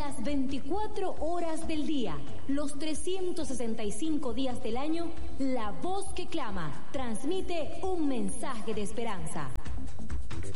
Las 24 horas del día, los 365 días del año, la voz que clama transmite un mensaje de esperanza.